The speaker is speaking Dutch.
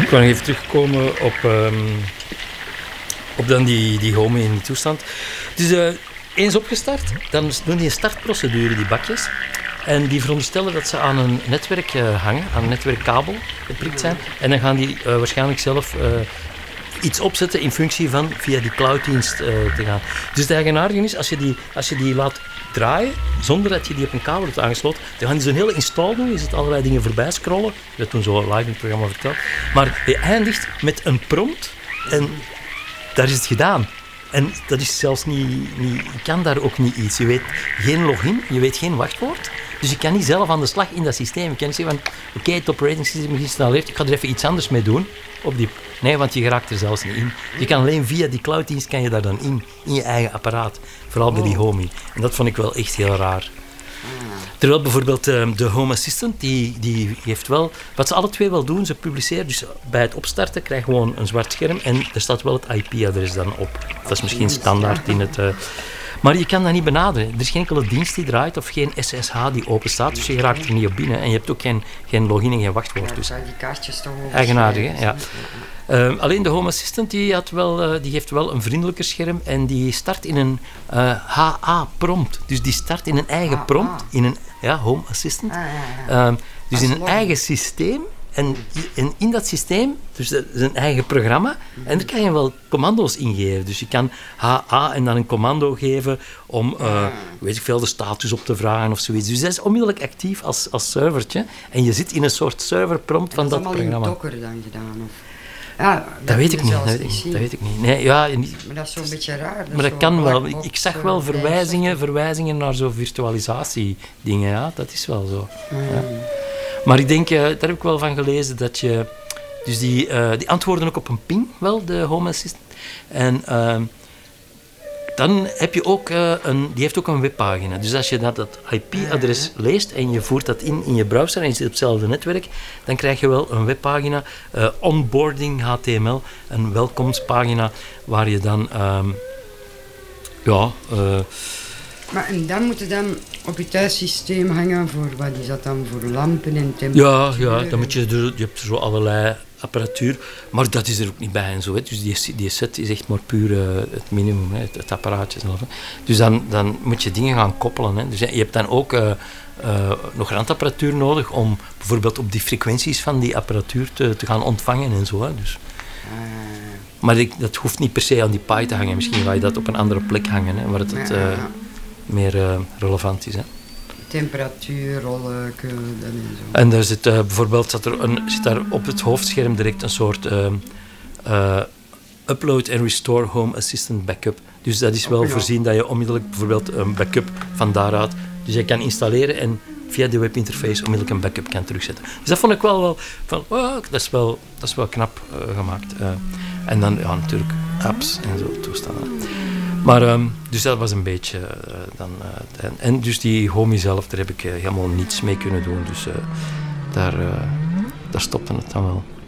Ik wil nog even terugkomen op dan die home in die toestand. Dus eens opgestart, dan doen die een startprocedure, die bakjes. En die veronderstellen dat ze aan een netwerk hangen, aan een netwerkkabel geprikt zijn. En dan gaan die waarschijnlijk zelf iets opzetten in functie van via die clouddienst te gaan. Dus het eigenaardige is, als je die laat draaien, zonder dat je die op een kabel hebt aangesloten, dan gaan die zo'n hele install doen, je ziet allerlei dingen voorbij scrollen. Dat toen zo live in het programma verteld. Maar je eindigt met een prompt en daar is het gedaan. En dat is zelfs niet, je kan daar ook niet iets. Je weet geen login, je weet geen wachtwoord. Dus je kan niet zelf aan de slag in dat systeem. Je kan niet zeggen van, oké, het operating systeem is geïnstalleerd, ik ga er even iets anders mee doen. Nee, want je geraakt er zelfs niet in. Je kan alleen via die clouddienst kan je daar dan in je eigen apparaat. Vooral bij die Homey. En dat vond ik wel echt heel raar. Terwijl bijvoorbeeld de Home Assistant, die heeft wel... Wat ze alle twee wel doen, ze publiceren... Dus bij het opstarten krijg je gewoon een zwart scherm en er staat wel het IP-adres dan op. Dat is misschien standaard in het... Maar je kan dat niet benaderen. Er is geen enkele dienst die draait of geen SSH die open staat. Dus je raakt er niet op binnen. En je hebt ook geen login en geen wachtwoord. Dus die kaartjes toch over. Eigenaardig, hè? Ja. Alleen de Home Assistant die heeft wel een vriendelijker scherm en die start in een HA-prompt. Dus die start in een eigen prompt, in een Home Assistant. Dus in een eigen systeem. En in dat systeem, dus dat is een eigen programma, en daar kan je wel commando's ingeven. Dus je kan HA en dan een commando geven om, weet ik veel, de status op te vragen of zoiets. Dus dat is onmiddellijk actief als servertje. En je zit in een soort serverprompt van dat programma. Dat is allemaal in Docker dan gedaan? Of? Ja, dat weet ik niet. Nee, ja, maar dat is zo'n beetje raar. Maar dat kan wel. Ik zag wel verwijzingen naar zo'n virtualisatiedingen. Ja, dat is wel zo. Ja. Maar ik denk, daar heb ik wel van gelezen, dat je... Dus die antwoorden ook op een ping, wel, de Home Assistant. En dan heb je ook die heeft ook een webpagina. Dus als je dat IP-adres leest en je voert dat in je browser en je zit op hetzelfde netwerk, dan krijg je wel een webpagina, onboarding HTML, een welkomstpagina, waar je dan... Maar en dan moet je dan op je thuissysteem hangen voor, wat is dat dan, voor lampen en temperatuur? Ja, dan moet je hebt zo allerlei apparatuur, maar dat is er ook niet bij en zo. Hè. Dus die set is echt maar puur het minimum, hè, het apparaatje zelf. Hè. Dus dan moet je dingen gaan koppelen. Hè. Dus je hebt dan ook nog randapparatuur nodig om bijvoorbeeld op die frequenties van die apparatuur te gaan ontvangen en zo. Hè. Dus. Maar dat hoeft niet per se aan die Pi te hangen. Misschien ga je dat op een andere plek hangen, hè, waar het meer relevant is. Hè. Temperatuur, rollen, en zo. En daar zit bijvoorbeeld zit daar op het hoofdscherm direct een soort upload en restore Home Assistant backup. Dus dat is wel voorzien dat je onmiddellijk bijvoorbeeld een backup van daaruit... Dus je kan installeren en via de webinterface onmiddellijk een backup kan terugzetten. Dus dat vond ik wel van, dat is wel knap gemaakt. En dan natuurlijk apps en zo toestanden. Maar, dus dat was een beetje en dus die Homey zelf, daar heb ik helemaal niets mee kunnen doen. Dus daar stopte het dan wel.